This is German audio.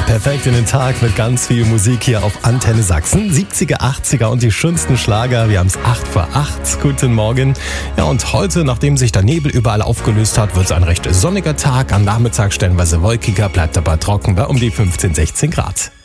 Perfekt in den Tag mit ganz viel Musik hier auf Antenne Sachsen. 70er, 80er und die schönsten Schlager. Wir haben es 8 vor 8. Guten Morgen. Ja, und heute, nachdem sich der Nebel überall aufgelöst hat, wird es ein recht sonniger Tag. Am Nachmittag stellenweise wolkiger, bleibt aber trocken bei um die 15, 16 Grad.